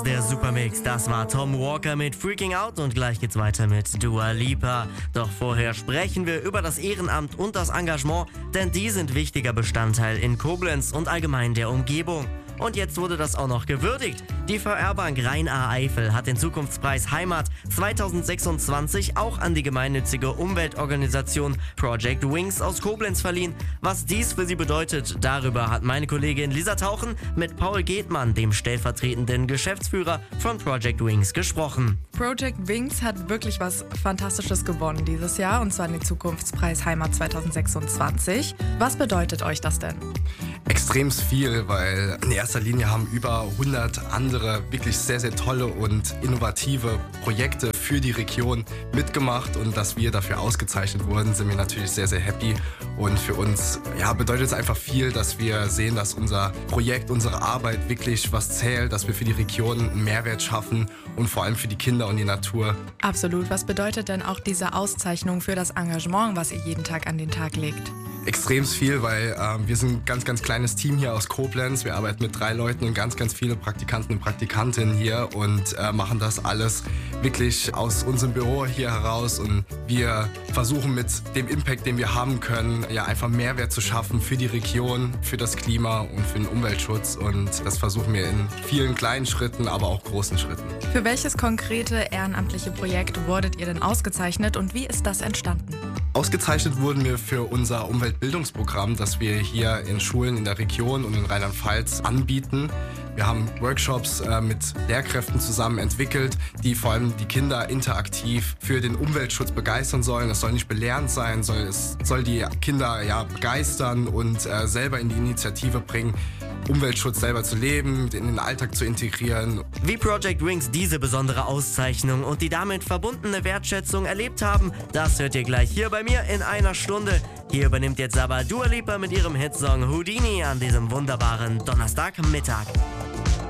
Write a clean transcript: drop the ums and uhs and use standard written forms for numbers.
Der Supermix, das war Tom Walker mit Freaking Out und gleich geht's weiter mit Dua Lipa. Doch vorher sprechen wir über das Ehrenamt und das Engagement, denn die sind wichtiger Bestandteil in Koblenz und allgemein der Umgebung. Und jetzt wurde das auch noch gewürdigt. Die VR-Bank Rhein-A-Eifel hat den Zukunftspreis Heimat 2026 auch an die gemeinnützige Umweltorganisation Project Wings aus Koblenz verliehen. Was dies für sie bedeutet, darüber hat meine Kollegin Lisa Tauchen mit Paul Gethmann, dem stellvertretenden Geschäftsführer von Project Wings, gesprochen. Project Wings hat wirklich was Fantastisches gewonnen dieses Jahr, und zwar den Zukunftspreis Heimat 2026. Was bedeutet euch das denn? Extrem viel, weil in erster Linie haben über 100 andere wirklich sehr, sehr tolle und innovative Projekte für die Region mitgemacht, und dass wir dafür ausgezeichnet wurden, sind wir natürlich sehr, sehr happy. Und für uns bedeutet es einfach viel, dass wir sehen, dass unser Projekt, unsere Arbeit wirklich was zählt, dass wir für die Region einen Mehrwert schaffen und vor allem für die Kinder und die Natur. Absolut. Was bedeutet denn auch diese Auszeichnung für das Engagement, was ihr jeden Tag an den Tag legt? Extrem viel, weil wir sind ein ganz, ganz kleines Team hier aus Koblenz. Wir arbeiten mit 3 Leuten und ganz, ganz viele Praktikanten und Praktikantinnen hier und machen das alles wirklich aus unserem Büro hier heraus. Und wir versuchen mit dem Impact, den wir haben können, einfach Mehrwert zu schaffen für die Region, für das Klima und für den Umweltschutz. Und das versuchen wir in vielen kleinen Schritten, aber auch großen Schritten. Für welches konkrete ehrenamtliche Projekt wurdet ihr denn ausgezeichnet und wie ist das entstanden? Ausgezeichnet wurden wir für unser Umweltbildungsprogramm, das wir hier in Schulen in der Region und in Rheinland-Pfalz anbieten. Wir haben Workshops mit Lehrkräften zusammen entwickelt, die vor allem die Kinder interaktiv für den Umweltschutz begeistern sollen. Es soll nicht belehrend sein, es soll die Kinder begeistern und selber in die Initiative bringen, Umweltschutz selber zu leben, in den Alltag zu integrieren. Wie Project Wings diese besondere Auszeichnung und die damit verbundene Wertschätzung erlebt haben, das hört ihr gleich hier bei mir in einer Stunde. Hier übernimmt jetzt aber Dua Lipa mit ihrem Hitsong Houdini an diesem wunderbaren Donnerstagmittag.